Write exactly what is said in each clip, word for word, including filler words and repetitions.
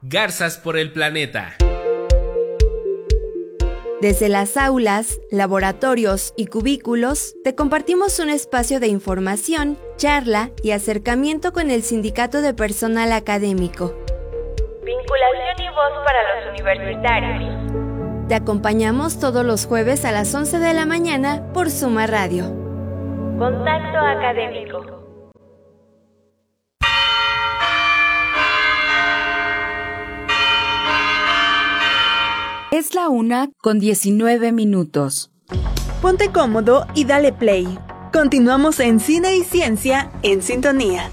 Garzas por el planeta. Desde las aulas, laboratorios y cubículos, te compartimos un espacio de información, charla y acercamiento con el Sindicato de Personal Académico. Vinculación y voz para los universitarios. Te acompañamos todos los jueves a las once de la mañana por Suma Radio. Contacto Académico. Es la una con diecinueve minutos. Ponte cómodo y dale play. Continuamos en Cine y Ciencia en Sintonía.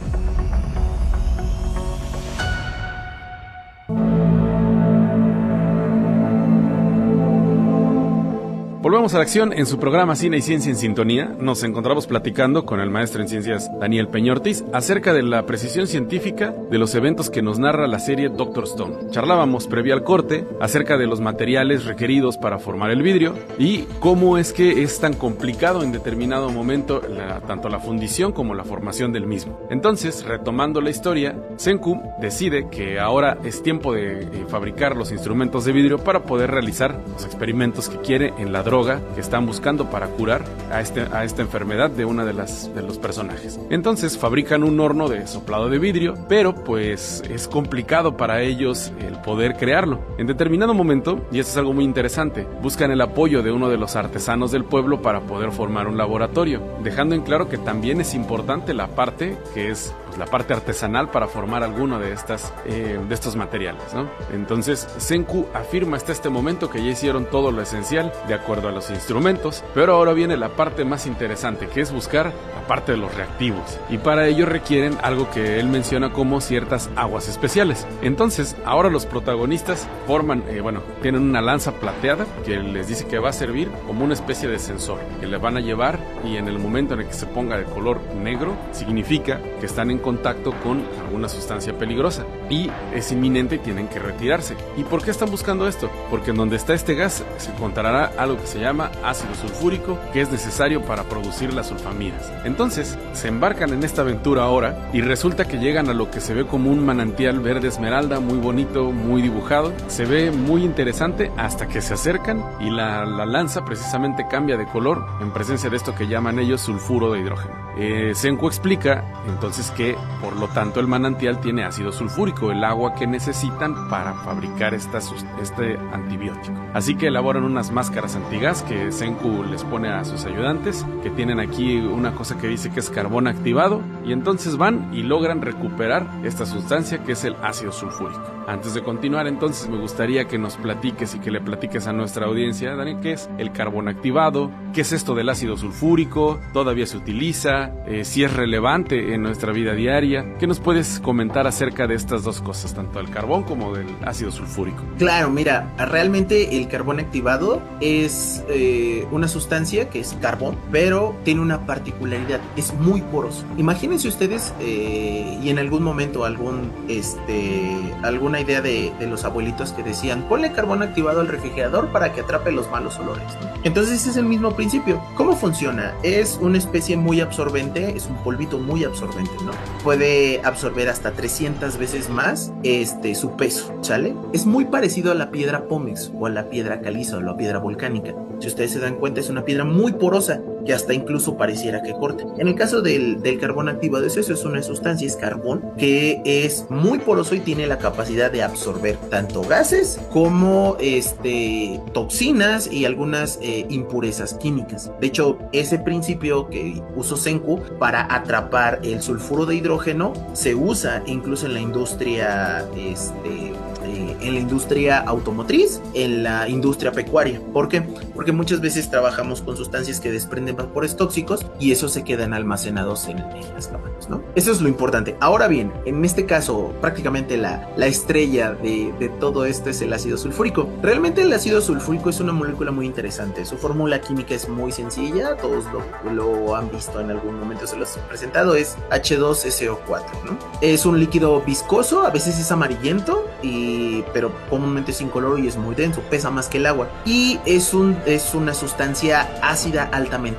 Volvemos a la acción en su programa Cine y Ciencia en Sintonía. Nos encontramos platicando con el maestro en ciencias Daniel Peña Ortiz acerca de la precisión científica de los eventos que nos narra la serie Doctor Stone. Charlábamos previo al corte acerca de los materiales requeridos para formar el vidrio y cómo es que es tan complicado en determinado momento la, tanto la fundición como la formación del mismo. Entonces, retomando la historia, Senku decide que ahora es tiempo de eh, fabricar los instrumentos de vidrio para poder realizar los experimentos que quiere en la droga que están buscando para curar a, este, a esta enfermedad de una de las de los personajes. Entonces fabrican un horno de soplado de vidrio, pero pues es complicado para ellos el poder crearlo. En determinado momento, y esto es algo muy interesante, buscan el apoyo de uno de los artesanos del pueblo para poder formar un laboratorio, dejando en claro que también es importante la parte que es pues, la parte artesanal para formar alguno de estas eh, de estos materiales, ¿no? Entonces Senku afirma hasta este momento que ya hicieron todo lo esencial de acuerdo a los instrumentos, pero ahora viene la parte más interesante, que es buscar la parte de los reactivos, y para ello requieren algo que él menciona como ciertas aguas especiales. Entonces ahora los protagonistas forman, eh, bueno, tienen una lanza plateada que les dice que va a servir como una especie de sensor que le van a llevar, y en el momento en el que se ponga de color negro significa que están en contacto con alguna sustancia peligrosa y es inminente y tienen que retirarse. ¿Y por qué están buscando esto? Porque en donde está este gas se encontrará algo que se llama ácido sulfúrico, que es necesario para producir las sulfamidas. Entonces se embarcan en esta aventura ahora y resulta que llegan a lo que se ve como un manantial verde esmeralda, muy bonito, muy dibujado, se ve muy interesante hasta que se acercan y la, la lanza precisamente cambia de color en presencia de esto que llaman ellos sulfuro de hidrógeno. eh, Senku explica entonces que por lo tanto el manantial tiene ácido sulfúrico, el agua que necesitan para fabricar esta, este antibiótico. Así que elaboran unas máscaras antigas que Senku les pone a sus ayudantes, que tienen aquí una cosa que dice que es carbón activado, y entonces van y logran recuperar esta sustancia que es el ácido sulfúrico. Antes de continuar, entonces me gustaría que nos platiques y que le platiques a nuestra audiencia, Daniel, qué es el carbón activado, qué es esto del ácido sulfúrico, todavía se utiliza, eh, si es relevante en nuestra vida diaria. ¿Qué nos puedes comentar acerca de estas dos cosas, tanto del carbón como del ácido sulfúrico? Claro, mira, realmente el carbón activado es eh, una sustancia que es carbón, pero tiene una particularidad, es muy poroso. Imagínense ustedes, eh, y en algún momento algún, este, alguna idea de, de los abuelitos que decían, ponle carbón activado al refrigerador para que atrape los malos olores, ¿no? Entonces ese es el mismo principio. ¿Cómo funciona? Es una especie muy absorbente, es un polvito muy absorbente, ¿no? Puede absorber hasta trescientas veces más este, su peso, ¿sale? Es muy parecido a la piedra pómez o a la piedra caliza o la piedra volcánica. Si ustedes se dan cuenta, es una piedra muy porosa que hasta incluso pareciera que corte. En el caso del, del carbón activado, eso es una sustancia, es carbón, que es muy poroso y tiene la capacidad de absorber tanto gases como este, toxinas y algunas eh, impurezas químicas. De hecho, ese principio que usó Senku para atrapar el sulfuro de hidrógeno se usa incluso en la industria este, eh, en la industria automotriz, en la industria pecuaria. ¿Por qué? Porque muchas veces trabajamos con sustancias que desprenden vapores tóxicos y esos se quedan almacenados en, en las cámaras, ¿no? Eso es lo importante. Ahora bien, en este caso, prácticamente la, la estrella de, de todo esto es el ácido sulfúrico. Realmente el ácido sulfúrico es una molécula muy interesante. Su fórmula química es muy sencilla, todos lo, lo han visto en algún momento, se los he presentado, es hache dos ese o cuatro, ¿no? Es un líquido viscoso, a veces es amarillento, y, pero comúnmente es incoloro y es muy denso, pesa más que el agua. Y es, un, es una sustancia ácida altamente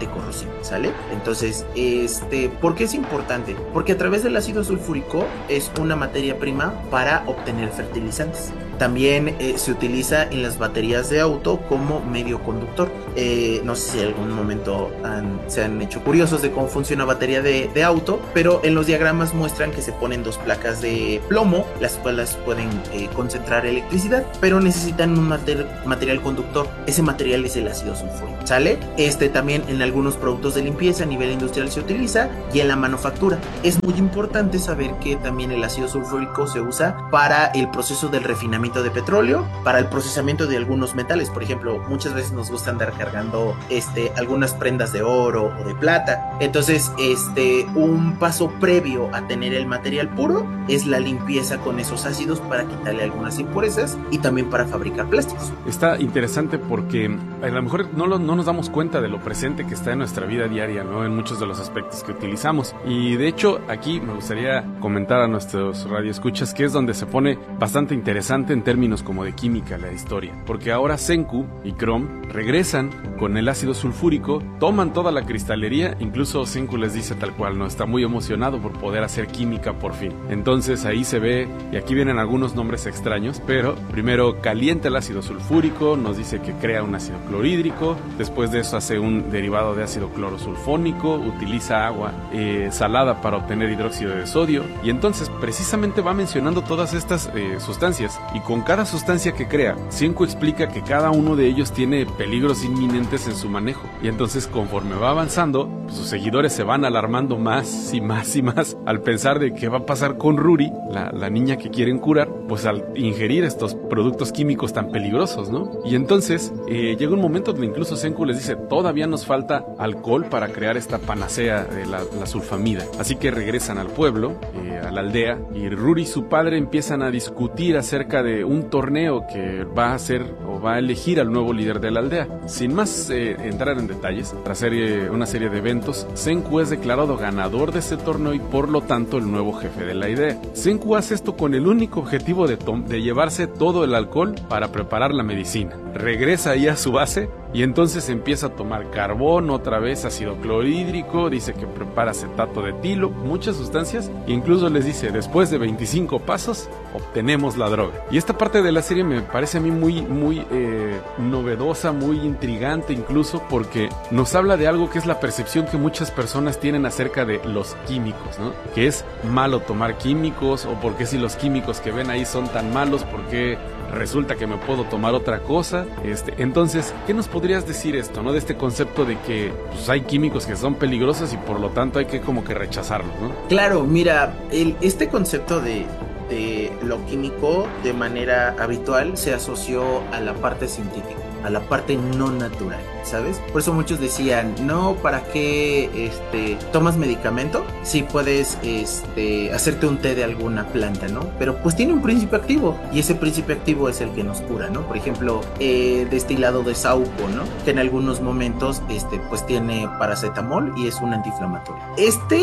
altamente corrosivo, ¿sale? Entonces, este, ¿por qué es importante? Porque a través del ácido sulfúrico es una materia prima para obtener fertilizantes. También eh, se utiliza en las baterías de auto como medio conductor. Eh, no sé si en algún momento han, se han hecho curiosos de cómo funciona una batería de, de auto, pero en los diagramas muestran que se ponen dos placas de plomo, las cuales pueden eh, concentrar electricidad, pero necesitan un mater, material conductor. Ese material es el ácido sulfúrico, ¿sale? Este también en algunos productos de limpieza a nivel industrial se utiliza y en la manufactura. Es muy importante saber que también el ácido sulfúrico se usa para el proceso del refinamiento de petróleo, para el procesamiento de algunos metales. Por ejemplo, muchas veces nos gusta andar cargando este, algunas prendas de oro o de plata. Entonces, este, un paso previo a tener el material puro es la limpieza con esos ácidos para quitarle algunas impurezas y también para fabricar plásticos. Está interesante porque a lo mejor no, lo, no nos damos cuenta de lo presente que está en nuestra vida diaria, ¿no? En muchos de los aspectos que utilizamos. Y de hecho, aquí me gustaría comentar a nuestros radioescuchas que es donde se pone bastante interesante en términos como de química la historia, porque ahora Senku y Chrome regresan con el ácido sulfúrico, toman toda la cristalería, incluso Senku les dice tal cual, no, está muy emocionado por poder hacer química por fin. Entonces ahí se ve, y aquí vienen algunos nombres extraños, pero primero calienta el ácido sulfúrico, nos dice que crea un ácido clorhídrico, después de eso hace un derivado de ácido clorosulfónico, utiliza agua eh, salada para obtener hidróxido de sodio, y entonces precisamente va mencionando todas estas eh, sustancias, y con cada sustancia que crea, Senku explica que cada uno de ellos tiene peligros inminentes en su manejo, y entonces conforme va avanzando, pues sus seguidores se van alarmando más y más y más al pensar de qué va a pasar con Ruri, la, la niña que quieren curar, pues al ingerir estos productos químicos tan peligrosos, ¿no? Y entonces eh, llega un momento donde incluso Senku les dice, todavía nos falta alcohol para crear esta panacea de la, la sulfamida, así que regresan al pueblo, eh, a la aldea, y Ruri y su padre empiezan a discutir acerca de un torneo que va a hacer o va a elegir al nuevo líder de la aldea. Sin más eh, entrar en detalles, tras serie, una serie de eventos, Senku es declarado ganador de este torneo y por lo tanto el nuevo jefe de la aldea. Senku hace esto con el único objetivo de, de llevarse todo el alcohol para preparar la medicina. Regresa ahí a su base y entonces empieza a tomar carbón, otra vez ácido clorhídrico, dice que prepara acetato de etilo, muchas sustancias, e incluso les dice, después de veinticinco pasos, obtenemos la droga. Y esta parte de la serie me parece a mí muy, muy eh, novedosa, muy intrigante incluso, porque nos habla de algo que es la percepción que muchas personas tienen acerca de los químicos, ¿no? Que es malo tomar químicos, o por qué si los químicos que ven ahí son tan malos, por qué resulta que me puedo tomar otra cosa. Este, entonces, ¿qué nos podrías decir esto, no? De este concepto de que pues, hay químicos que son peligrosos y por lo tanto hay que como que rechazarlos, ¿no? Claro, mira, el, este concepto de, de lo químico de manera habitual se asoció a la parte científica, a la parte no natural, ¿sabes? Por eso muchos decían, no, ¿para qué este, tomas medicamento? Si puedes este, hacerte un té de alguna planta, ¿no? Pero pues tiene un principio activo y ese principio activo es el que nos cura, ¿no? Por ejemplo, eh, destilado de saúco, ¿no? Que en algunos momentos este, pues tiene paracetamol y es un antiinflamatorio. Este,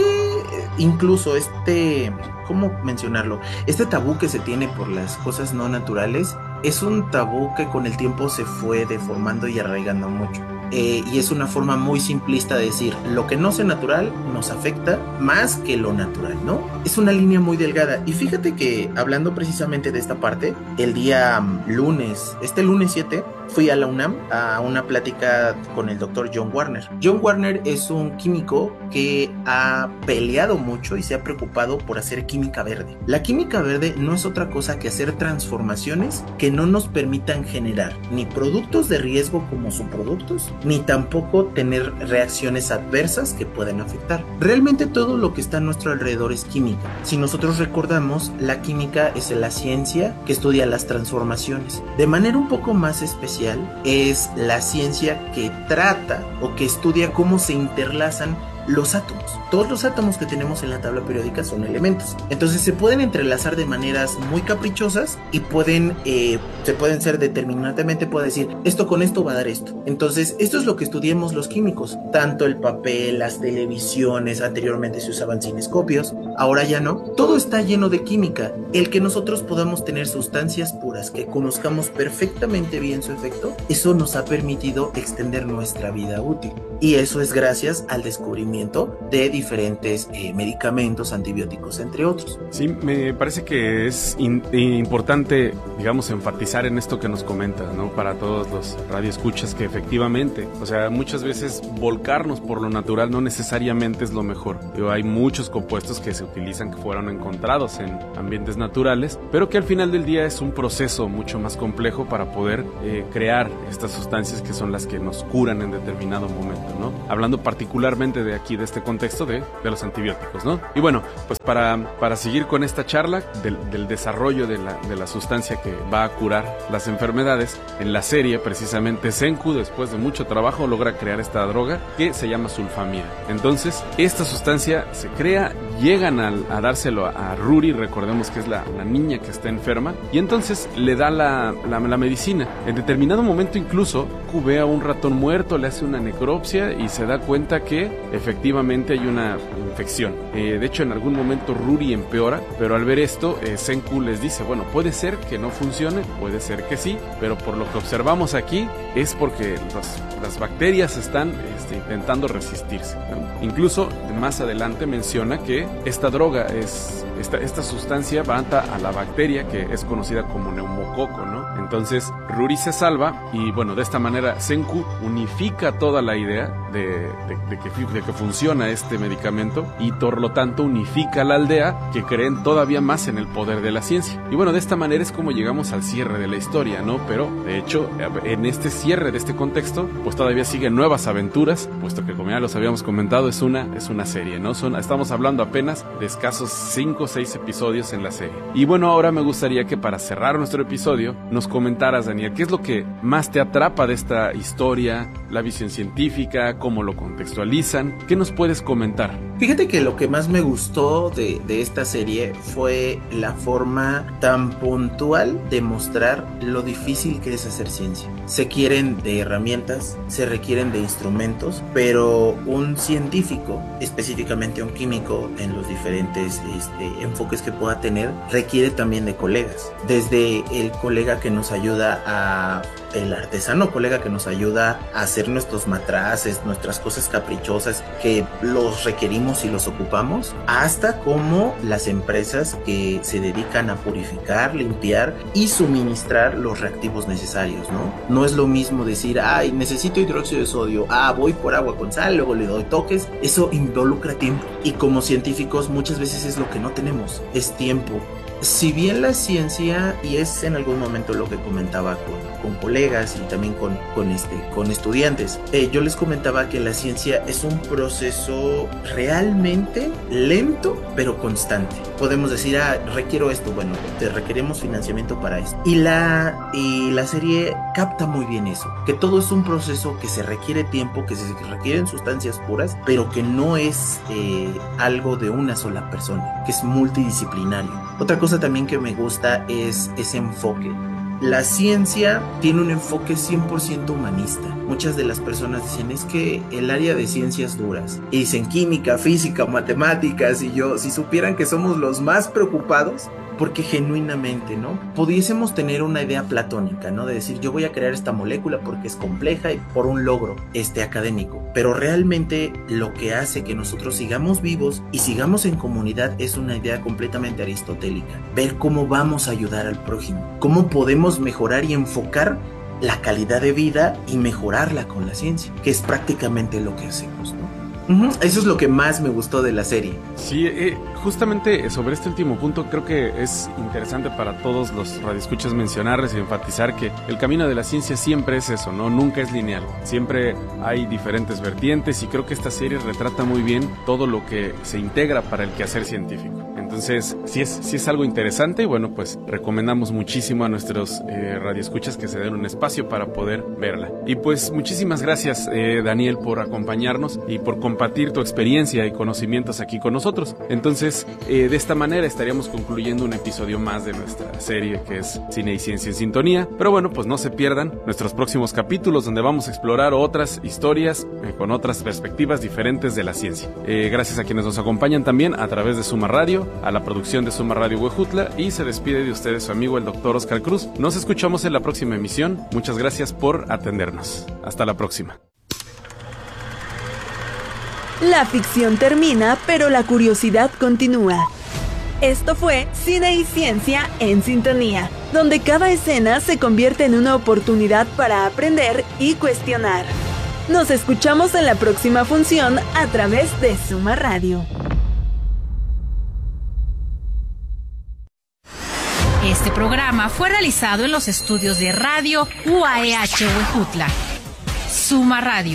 incluso este, ¿cómo mencionarlo? Este tabú que se tiene por las cosas no naturales es un tabú que con el tiempo se fue deformando y arraigando mucho. Eh, y es una forma muy simplista de decir, lo que no sea natural nos afecta más que lo natural, ¿no? Es una línea muy delgada. Y fíjate que, hablando precisamente de esta parte, el día um, lunes, este lunes siete, fui a la UNAM a una plática con el doctor John Warner. John Warner es un químico que ha peleado mucho y se ha preocupado por hacer química verde. La química verde no es otra cosa que hacer transformaciones que no nos permitan generar ni productos de riesgo como subproductos, ni tampoco tener reacciones adversas que pueden afectar. Realmente todo lo que está a nuestro alrededor es química. Si nosotros recordamos, la química es la ciencia que estudia las transformaciones. De manera un poco más especial, es la ciencia que trata o que estudia cómo se interlazan los átomos. Todos los átomos que tenemos en la tabla periódica son elementos. Entonces se pueden entrelazar de maneras muy caprichosas y pueden, eh, se pueden ser determinantemente, puede decir, esto con esto va a dar esto. Entonces esto es lo que estudiamos los químicos. Tanto el papel, las televisiones, anteriormente se usaban cinescopios, ahora ya no. Todo está lleno de química. El que nosotros podamos tener sustancias puras, que conozcamos perfectamente bien su efecto, eso nos ha permitido extender nuestra vida útil. y eso es gracias al descubrimiento de diferentes eh, medicamentos, antibióticos, entre otros. Sí, me parece que es in- importante, digamos, enfatizar en esto que nos comentas, ¿no? Para todos los radioescuchas, que efectivamente, o sea, muchas veces volcarnos por lo natural no necesariamente es lo mejor. Digo, hay muchos compuestos que se utilizan, que fueron encontrados en ambientes naturales, pero que al final del día es un proceso mucho más complejo para poder eh, crear estas sustancias que son las que nos curan en determinado momento, ¿no? Hablando particularmente de aquí, de este contexto de, de los antibióticos, ¿no? Y bueno, pues para, para seguir con esta charla del, del desarrollo de la, de la sustancia que va a curar las enfermedades, en la serie precisamente Senku, después de mucho trabajo, logra crear esta droga que se llama sulfamida. Entonces, esta sustancia se crea, llegan a, a dárselo a, a Ruri, recordemos que es la, la niña que está enferma, y entonces le da la, la, la medicina. En determinado momento incluso, Q ve a un ratón muerto, le hace una necropsia y se da cuenta que efectivamente hay una infección. Eh, de hecho, en algún momento Ruri empeora, pero al ver esto, eh, Senku les dice, bueno, puede ser que no funcione, puede ser que sí, pero por lo que observamos aquí es porque los, las bacterias están este, intentando resistirse, ¿no? Incluso más adelante menciona que esta droga es, esta, esta sustancia va a la bacteria que es conocida como neumococo, ¿no? Entonces Ruri se salva y bueno, de esta manera Senku unifica toda la idea de, de, de, que, de que funciona este medicamento y por lo tanto unifica a la aldea, que creen todavía más en el poder de la ciencia. Y bueno, de esta manera es como llegamos al cierre de la historia, ¿no? Pero de hecho, en este cierre de este contexto, pues todavía siguen nuevas aventuras, puesto que como ya los habíamos comentado, es una, es una serie, ¿no? Son, estamos hablando apenas de escasos cinco o seis episodios en la serie. Y bueno, ahora me gustaría que para cerrar nuestro episodio nos comentaras, Daniel, ¿qué es lo que más te atrapa de esta historia, la visión científica, cómo lo contextualizan? ¿Qué nos puedes comentar? Fíjate que lo que más me gustó de, de esta serie fue la forma tan puntual de mostrar lo difícil que es hacer ciencia. Se quieren de herramientas, se requieren de instrumentos, pero un científico, específicamente un químico, en los diferentes este, enfoques que pueda tener, requiere también de colegas. Desde el colega que nos ayuda a... el artesano colega que nos ayuda a hacer nuestros matraces, nuestras cosas caprichosas que los requerimos y los ocupamos, hasta como las empresas que se dedican a purificar, limpiar y suministrar los reactivos necesarios, ¿no? No es lo mismo decir, ay, necesito hidróxido de sodio, ah, voy por agua con sal, luego le doy toques. Eso involucra tiempo y como científicos muchas veces es lo que no tenemos, es tiempo. Si bien la ciencia, y es en algún momento lo que comentaba con, con colegas y también con, con, este, con estudiantes, eh, yo les comentaba que la ciencia es un proceso realmente lento pero constante. Podemos decir, ah, requiero esto, bueno, te requerimos financiamiento para esto. Y la, y la serie capta muy bien eso, que todo es un proceso que se requiere tiempo, que se requieren sustancias puras, pero que no es eh, algo de una sola persona, que es multidisciplinario. Otra cosa también que me gusta es ese enfoque. La ciencia tiene un enfoque cien por ciento humanista. Muchas de las personas dicen, es que el área de ciencias duras, y dicen química, física, matemáticas, y yo, si supieran que somos los más preocupados, porque genuinamente, ¿no? Pudiésemos tener una idea platónica, ¿no? De decir, yo voy a crear esta molécula porque es compleja y por un logro este académico. Pero realmente lo que hace que nosotros sigamos vivos y sigamos en comunidad es una idea completamente aristotélica. Ver cómo vamos a ayudar al prójimo, cómo podemos mejorar y enfocar la calidad de vida y mejorarla con la ciencia, que es prácticamente lo que hacemos, ¿no? Uh-huh. Eso es lo que más me gustó de la serie. Sí, eh, justamente sobre este último punto creo que es interesante para todos los radioescuchas mencionarles y enfatizar que el camino de la ciencia siempre es eso, ¿no? Nunca es lineal, siempre hay diferentes vertientes y creo que esta serie retrata muy bien todo lo que se integra para el quehacer científico. Entonces, sí es, sí es algo interesante y bueno, pues recomendamos muchísimo a nuestros eh, radioescuchas que se den un espacio para poder verla. Y pues muchísimas gracias, eh, Daniel, por acompañarnos y por compartir tu experiencia y conocimientos aquí con nosotros. Entonces, eh, de esta manera estaríamos concluyendo un episodio más de nuestra serie que es Cine y Ciencia en Sintonía. Pero bueno, pues no se pierdan nuestros próximos capítulos donde vamos a explorar otras historias eh, con otras perspectivas diferentes de la ciencia. Eh, gracias a quienes nos acompañan también a través de Suma Radio, a la producción de Suma Radio Huejutla, y se despide de ustedes su amigo el doctor Oscar Cruz. Nos escuchamos en la próxima emisión. Muchas gracias por atendernos. Hasta la próxima. La ficción termina, pero la curiosidad continúa. Esto fue Cine y Ciencia en Sintonía, donde cada escena se convierte en una oportunidad para aprender y cuestionar. Nos escuchamos en la próxima función a través de Suma Radio. Este programa fue realizado en los estudios de Radio U A E H Huejutla. Suma Radio.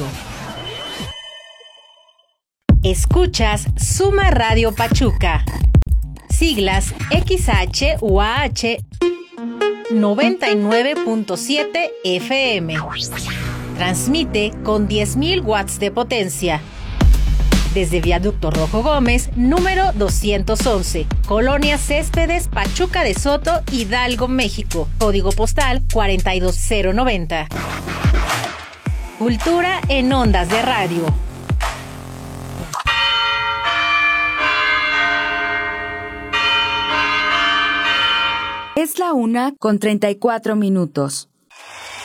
Escuchas Suma Radio Pachuca. Siglas X H U A H noventa y nueve punto siete F M. Transmite con diez mil watts de potencia. Desde Viaducto Rojo Gómez, número doscientos once, Colonia Céspedes, Pachuca de Soto, Hidalgo, México. Código postal cuarenta y dos cero noventa. Cultura en ondas de radio. Es la una con treinta y cuatro minutos.